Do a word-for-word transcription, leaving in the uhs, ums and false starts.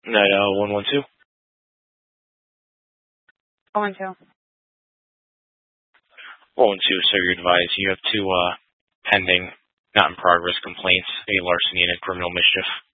Night uh, one one two. One two. One two, sir, you're advised. You have two uh, pending, not in progress complaints, a larceny and a criminal mischief.